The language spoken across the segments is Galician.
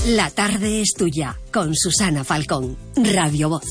La tarde es tuya, con Susana Falcón, Radio Voz.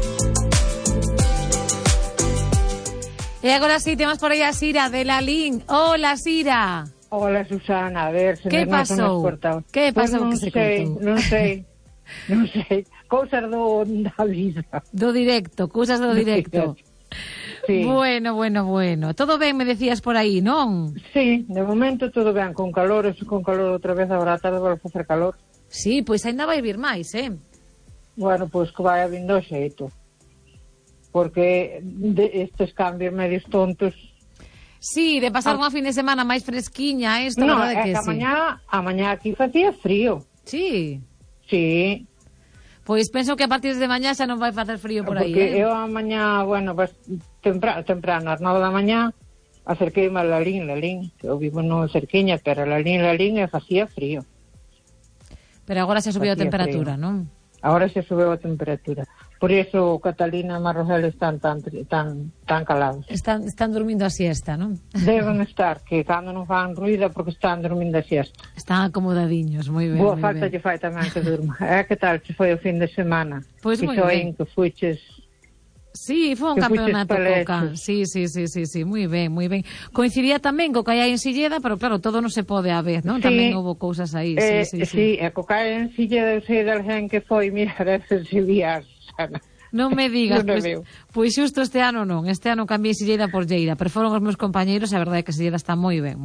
E agora sí, temos por aí a Sira de Lalín. Hola, Sira. Hola, Susana, a ver, se que nos pasou? Que pasou pues que se cortou? Non sei, cousas da vida. Do directo, cousas do directo. Sí. Bueno. Todo ben, me decías por aí, non? Sí, de momento todo ben, con calor outra vez, agora a tarde vai facer calor. Sí, pois ainda vai vir máis, Bueno, pois que vai vindo o xeito. Porque estes cambios medios tontos. Sí, de pasar unha fin de semana máis fresquiña, isto, No, verdade que é que a mañá aquí facía frío. Sí. Sí. Pois penso que a partir de mañá xa non vai facer frío por aí, Porque eu a mañá, bueno, temprano, ás 9 da mañá, acerqueime a Lalín, eu vivo no cerquiña, pero Lalín e facía frío. Pero agora xa subiu a temperatura, frío. Non? Agora xa subiu a temperatura. Por iso Catalina e Marrosel están tan calados. Están dormindo a siesta, non? Deben estar, que cando non fan ruído porque están dormindo a siesta. Están acomodadiños, moi ben. Boa falta lle fai tamén que durma. Que tal se foi o fin de semana? Pois moi ben. Que fuiches... Sí, foi un campeonato coca. Sí, moi ben. Coincidía tamén co que hai en Silleda, pero claro, todo non se pode haber, non? Sí, tamén houve cousas aí. Sí, e co que hai en Silleda, eu sei de alguén que foi, mira, deve ser Silvia Sana. Non me digas, pois xusto este ano non. Este ano cambiei Silleda por Lleida, pero foron os meus compañeiros, a verdade é que Silleda está moi ben.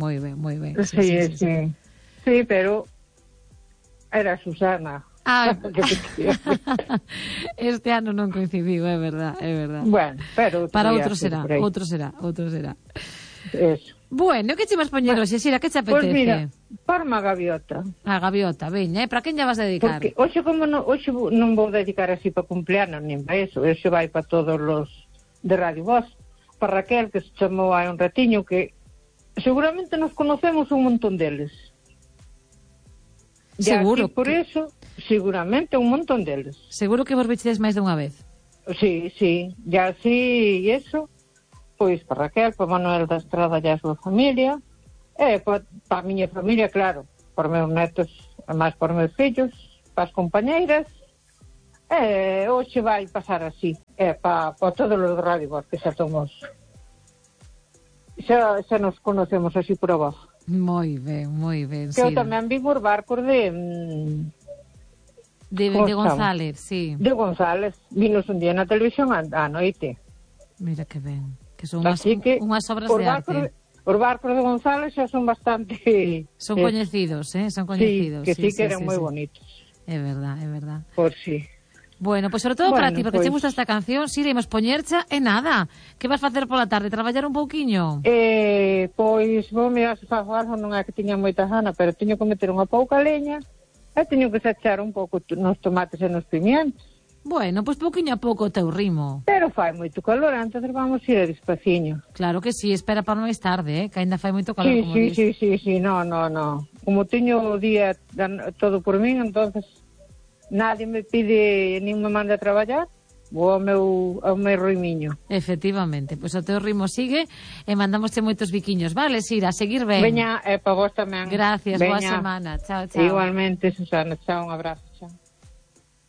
Sí, pero era Susana. Este ano non coincidiu, é verdad. Bueno, pero para outro será. Eso. Bueno, que che vas poñer hoxe, Sira, que te apetece? Pois mira, parma a gaviota. A gaviota, veña, para quen lle vas a dedicar? Porque hoxe non vou dedicar así para cumpleanos, nin para eso, hoxe vai para todos os de Radio Voz, para Raquel, que se chamou hai un ratiño, que seguramente nos conocemos un montón deles. Seguro. Por eso, seguramente un montón deles. Seguro que vos vistedes máis dunha vez. Sí, ya sí, e eso, pois para Raquel, para Manuel da Estrada e a súa familia, e para a miña familia, claro, para meus netos, e máis para meus fillos, para as compañeiras, e hoxe vai pasar así, e para todos os de Radio Voz, que xa somos, xa nos conocemos así por a voz. Moi ben, que eu tamén vivo os barcos de González, sí. De González, vinos un día na televisión a noite. Mira que ben, que son unhas obras de arte. Os barcos de González xa son bastante... Son coñecidos, son coñecidos. Sí, que eran moi bonitos. É verdad. Por si. Bueno, pois sobre todo para ti, porque te gusta esta canción, si iremos poñercha e nada. Que vas facer pola tarde? Traballar un pouquiño? Pois vou mirar se fago algo, non é que tiña moita gana, pero teño que meter unha pouca leña e teño que sachar un pouco nos tomates e nos pimientos. Bueno, pois pouquiño a pouco o teu ritmo. Pero fai moito calor, entonces vamos ir a despaciño. Claro que sí, espera para máis tarde, que ainda fai moito calor, como dis. Sí, no. Como teño o día todo por min, entonces nadie me pide, nin me manda a traballar, vou ao meu ritmiño. Efectivamente, pois o teu ritmo sigue e mandamos moitos biquiños, vale, Sira, a seguir ben. Veña, para vos tamén. Gracias, boa semana. Chao. Igualmente, Susana, chao, un abrazo.